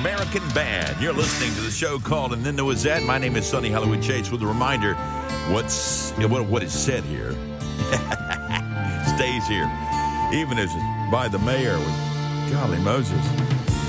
American Band. You're listening to the show called And Then There Was That. My name is Sonny Hollywood Chase with a reminder what is said here stays here, even if it's by the mayor with golly Moses.